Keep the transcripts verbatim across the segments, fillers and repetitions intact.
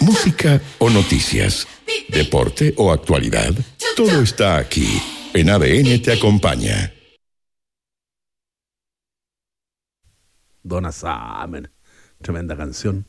Música o noticias, deporte o actualidad, todo está aquí. En A D N te acompaña. Donna Summer, tremenda canción.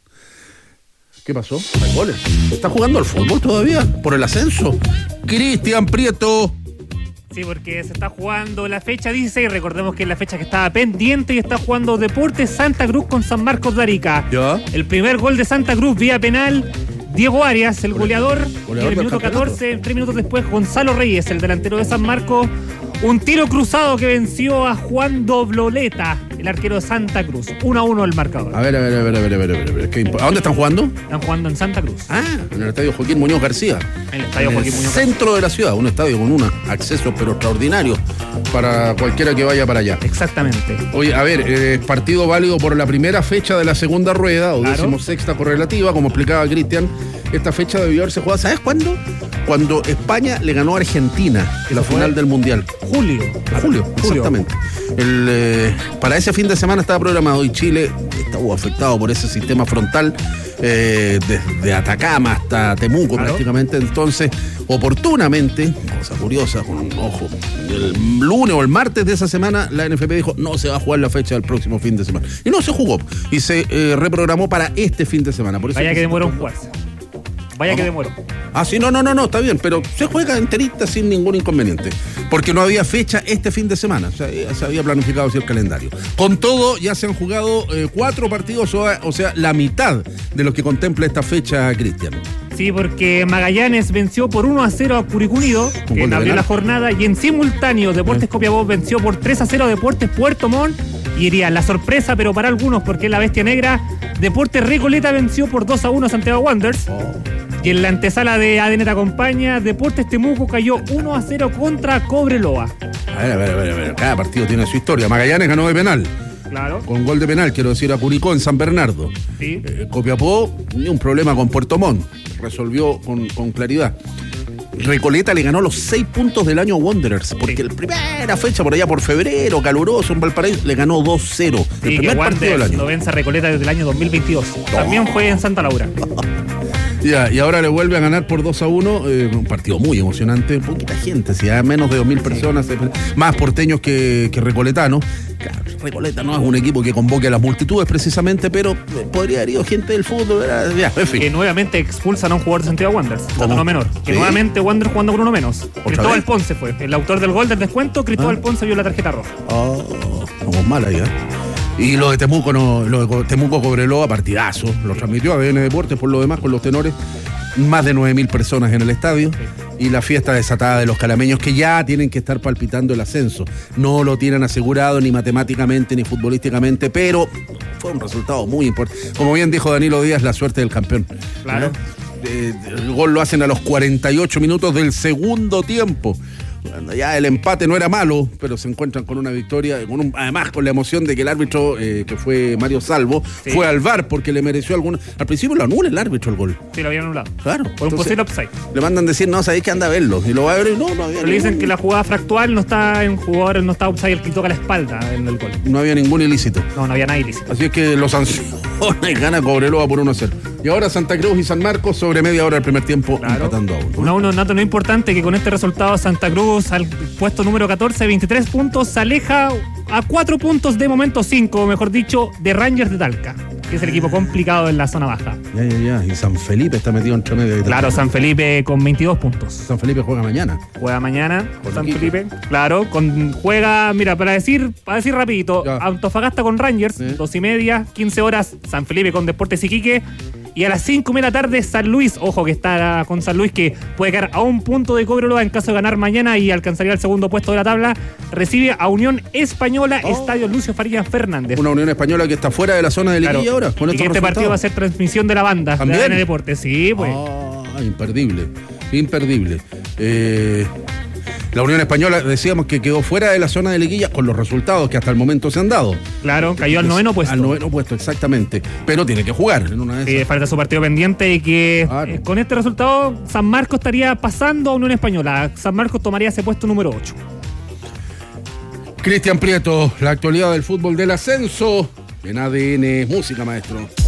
¿Qué pasó? ¿Hay goles? ¿Está jugando al fútbol todavía? ¿Por el ascenso? Cristian Prieto. Sí, porque se está jugando la fecha dieciséis. Recordemos que es la fecha que estaba pendiente y está jugando Deportes Santa Cruz con San Marcos de Arica. ¿Ya? El primer gol de Santa Cruz vía penal, Diego Arias, el goleador. goleador en el minuto catorce, tres minutos después, Gonzalo Reyes, el delantero de San Marcos. Un tiro cruzado que venció a Juan Dobloleta, el arquero de Santa Cruz. uno a uno el marcador. A ver, a ver, a ver, a ver, a ver, a ver, a ver. ¿Qué imp- ¿A dónde están jugando? Están jugando en Santa Cruz. Ah, en el estadio Joaquín Muñoz García. En el estadio En Joaquín el Muñoz. centro de la ciudad, un estadio con un acceso pero extraordinario para cualquiera que vaya para allá. Exactamente. Oye, a ver, eh, partido válido por la primera fecha de la segunda rueda, o Claro. decimosexta correlativa, como explicaba Cristian. Esta fecha debió haberse jugado, ¿sabes cuándo? Cuando España le ganó a Argentina en la fue? final del Mundial. Julio. Julio, exactamente. El, eh, para ese fin de semana estaba programado y Chile estuvo afectado por ese sistema frontal eh, desde Atacama hasta Temuco, Claro. prácticamente. Entonces, oportunamente, cosa curiosa, con un ojo, el lunes o el martes de esa semana, la N F P dijo no se va a jugar la fecha del próximo fin de semana. Y no se jugó. Y se eh, reprogramó para este fin de semana. Por eso Vaya es que se- demoró en jugarse. Vaya que demoró. Ah, sí, no, no, no, no, está bien, pero se juega enterita sin ningún inconveniente, porque no había fecha este fin de semana, o sea, ya se había planificado así el calendario. Con todo, ya se han jugado eh, cuatro partidos, o, o sea, la mitad de lo que contempla esta fecha, Cristian. Sí, porque Magallanes venció por uno a cero a Curicó Unido, gol que de abrió penal. la jornada, y en simultáneo Deportes Copiapó venció por tres a cero a Deportes Puerto Montt, y iría la sorpresa, pero para algunos, porque es la bestia negra, Deportes Recoleta venció por dos a uno a Santiago Wanderers. Y en la antesala de A D N te acompaña, Deportes Temuco cayó uno a cero contra Cobreloa. A ver, a ver, a ver, a ver, cada partido tiene su historia. Magallanes ganó de penal, Claro. con gol de penal, quiero decir, a Curicó en San Bernardo. Sí. Eh, Copiapó, ni un problema con Puerto Montt, resolvió con, con claridad. Recoleta le ganó los seis puntos del año a Wanderers, porque Sí. la primera fecha, por allá por febrero, caluroso en Valparaíso, le ganó dos cero. El Sí, que primer partido del Wanderers año. no vence a Recoleta desde el año dos mil veintidós. También fue en Santa Laura. Ya, y ahora le vuelve a ganar por dos a uno, eh, un partido muy emocionante, poquita gente, si hay menos de dos mil personas, eh, más porteños que, que recoletanos. Claro, Recoleta no es un equipo que convoque a las multitudes precisamente, pero eh, podría haber ido gente del fútbol, ¿verdad? Ya, en fin. Que nuevamente expulsan a un jugador de Santiago Wanderers, ¿Cómo? uno menos. Que ¿Sí? nuevamente Wanderers jugando con uno menos. Cristóbal vez? Ponce fue el autor del gol del descuento. Cristóbal Ah. Ponce vio la tarjeta roja. Oh, estamos mal ahí, ¿eh? Y lo de Temuco, no, lo de Temuco Cobreloa, partidazo. Lo transmitió A D N Deportes, por lo demás, con los tenores. Más de nueve mil personas en el estadio. Y la fiesta desatada de los calameños, que ya tienen que estar palpitando el ascenso. No lo tienen asegurado ni matemáticamente ni futbolísticamente, pero fue un resultado muy importante. Como bien dijo Danilo Díaz, la suerte del campeón. Claro. ¿Eh? Eh, el gol lo hacen a los cuarenta y ocho minutos del segundo tiempo. Cuando ya el empate no era malo, pero se encuentran con una victoria, con un, además con la emoción de que el árbitro, eh, que fue Mario Salvo, Sí. fue al V A R porque le mereció alguna. Al principio lo anula el árbitro el gol. Sí, lo habían anulado. Claro. Por un Entonces, posible offside. le mandan decir, no, sabéis que anda a verlo. Y lo va a ver y no, no había Pero le dicen ningún- que la jugada fractual no está en jugador, no está offside, el que toca la espalda en el gol. no había ningún ilícito. No, no había nada ilícito. Así es que lo sanciona y gana Cobreloa por uno a cero. Y ahora Santa Cruz y San Marcos sobre media hora del primer tiempo, Claro. empatando a uno. uno a uno, dato no importante, que con este resultado Santa Cruz al puesto número catorce, veintitrés puntos, se aleja a cuatro puntos de momento cinco, mejor dicho, de Rangers de Talca, que es el equipo complicado en la zona baja. Ya, ya, ya. Y San Felipe está metido entre medio. ahí Claro, también. San Felipe con veintidós puntos. San Felipe juega mañana. Juega mañana Con San Iquique. Felipe, claro, con juega, mira, para decir, para decir rapidito, Ya. Antofagasta con Rangers, Sí. dos y media, quince horas, San Felipe con Deportes Iquique, y a las cinco de la tarde San Luis, ojo que está con San Luis, que puede quedar a un punto de Cobreloa en caso de ganar mañana y alcanzaría el segundo puesto de la tabla, recibe a Unión Española, Oh. Estadio Lucio Farías Fernández. Una Unión Española que está fuera de la zona de liguilla Claro. ahora. Con Y que estos este partido va a resultados. ser transmisión de la banda ¿También? de A D N Deportes, sí, pues. Ah, imperdible. Imperdible. Eh, la Unión Española, decíamos que quedó fuera de la zona de liguilla con los resultados que hasta el momento se han dado. Claro, cayó al noveno puesto. Al noveno puesto, exactamente. Pero tiene que jugar en una de Sí, esas. falta su partido pendiente y que Claro. eh, con este resultado San Marcos estaría pasando a Unión Española. San Marcos tomaría ese puesto número ocho. Cristian Prieto, la actualidad del fútbol del ascenso en A D N Música, maestro.